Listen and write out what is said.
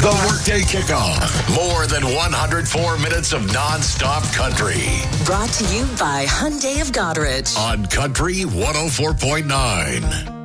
The Workday Kickoff. More than 104 minutes of non-stop country. Brought to you by Hyundai of Goderich. On Country 104.9.